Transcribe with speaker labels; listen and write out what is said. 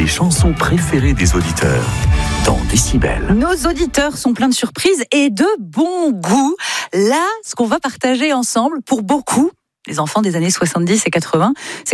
Speaker 1: les chansons préférées des auditeurs dans Décibel.
Speaker 2: Nos auditeurs sont pleins de surprises et de bon goût. Là, ce qu'on va partager ensemble, pour beaucoup, les enfants des années 70 et 80, c'est